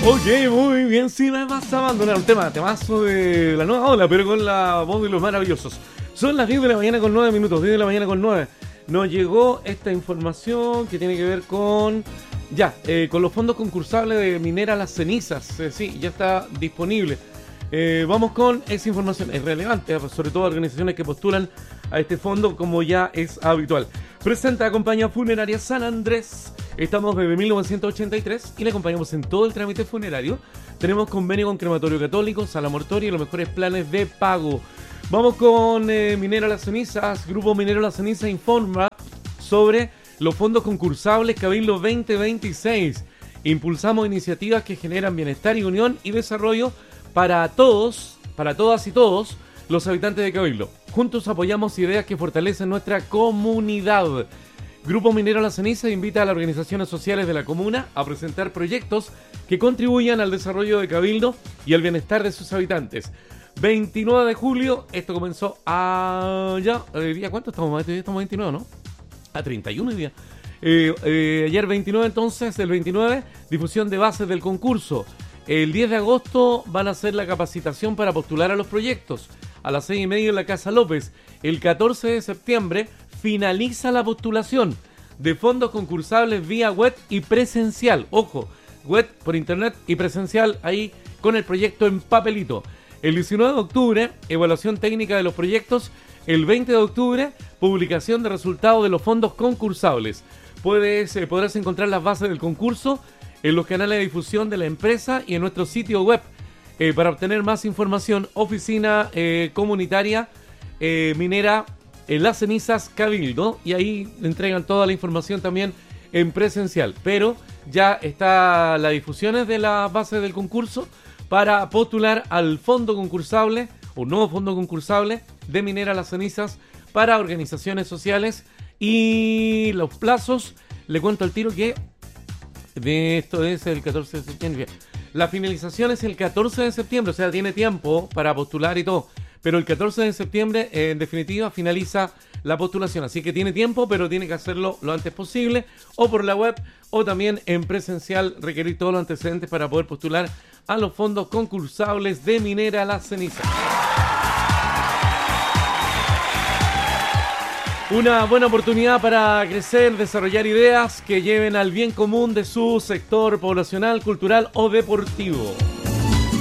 Ok, muy bien, sí me vas a abandonar un temazo de la nueva ola, pero con la voz de los maravillosos. Son las 10 de la mañana con 9 minutos, 10 de la mañana con 9. Nos llegó esta información que tiene que ver con con los fondos concursables de Minera Las Cenizas. Sí, ya está disponible. Vamos con esa información, es relevante, sobre todo organizaciones que postulan a este fondo como ya es habitual. Presenta a Compañía Funeraria San Andrés. Estamos desde 1983 y le acompañamos en todo el trámite funerario. Tenemos convenio con Crematorio Católico, Sala Mortuoria y los mejores planes de pago. Vamos con Minera Las Cenizas. Grupo Minero Las Cenizas informa sobre los fondos concursables Cabildo 2026. Impulsamos iniciativas que generan bienestar y unión y desarrollo para todos, para todas y todos los habitantes de Cabildo. Juntos apoyamos ideas que fortalecen nuestra comunidad. Grupo Minero La Ceniza invita a las organizaciones sociales de la comuna a presentar proyectos que contribuyan al desarrollo de Cabildo y al bienestar de sus habitantes. 29 de julio, esto comenzó ¿día cuánto estamos? Hoy estamos 29, ¿no? A 31 día. Ayer 29 entonces, el 29, difusión de bases del concurso. El 10 de agosto van a hacer la capacitación para postular a los proyectos. A las 6:30 en la Casa López. El 14 de septiembre finaliza la postulación de fondos concursables vía web y presencial. Ojo, web por internet y presencial ahí con el proyecto en papelito. El 19 de octubre, evaluación técnica de los proyectos. El 20 de octubre, publicación de resultados de los fondos concursables. Podrás encontrar las bases del concurso en los canales de difusión de la empresa y en nuestro sitio web. Para obtener más información, oficina comunitaria minera Las Cenizas Cabildo, y ahí entregan toda la información también en presencial. Pero ya está las difusiones de las bases del concurso para postular al fondo concursable, un nuevo fondo concursable de Minera Las Cenizas para organizaciones sociales. Y los plazos, le cuento al tiro que de esto es el 14 de septiembre. La finalización es el 14 de septiembre, o sea, tiene tiempo para postular y todo. Pero el 14 de septiembre, en definitiva, finaliza la postulación. Así que tiene tiempo, pero tiene que hacerlo lo antes posible, o por la web, o también en presencial, requerir todos los antecedentes para poder postular a los fondos concursables de Minera Las Cenizas. Una buena oportunidad para crecer, desarrollar ideas que lleven al bien común de su sector poblacional, cultural o deportivo.